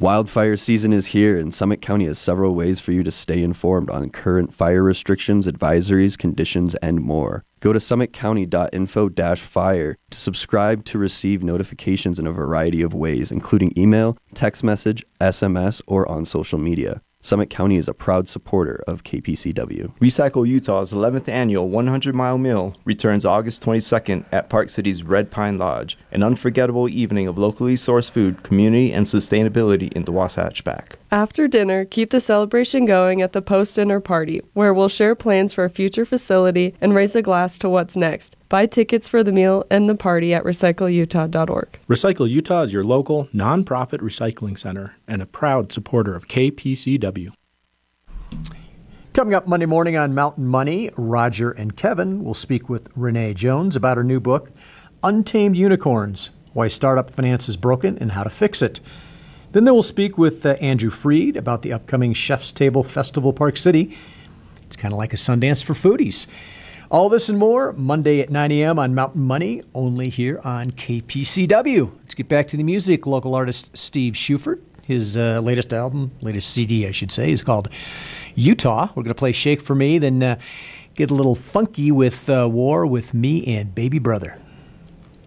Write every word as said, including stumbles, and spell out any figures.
Wildfire season is here, and Summit County has several ways for you to stay informed on current fire restrictions, advisories, conditions, and more. Go to summit county dot info dash fire to subscribe to receive notifications in a variety of ways, including email, text message, S M S, or on social media. Summit County is a proud supporter of K P C W. Recycle Utah's eleventh annual one hundred mile Meal returns August twenty-second at Park City's Red Pine Lodge, an unforgettable evening of locally sourced food, community, and sustainability in the Wasatch Back. After dinner, keep the celebration going at the post-dinner party, where we'll share plans for a future facility and raise a glass to what's next. Buy tickets for the meal and the party at recycle utah dot org. Recycle Utah is your local, nonprofit recycling center and a proud supporter of K P C W. Coming up Monday morning on Mountain Money, Roger and Kevin will speak with Renee Jones about her new book, Untamed Unicorns, Why Startup Finance is Broken and How to Fix It. Then they will speak with uh, Andrew Freed about the upcoming Chef's Table Festival Park City. It's kind of like a Sundance for foodies. All this and more, Monday at nine a.m. on Mountain Money, only here on K P C W. Let's get back to the music. Local artist Steve Schufert, his uh, latest album, latest C D, I should say, is called Utah. We're going to play Shake for Me, then uh, get a little funky with uh, War with Me and Baby Brother.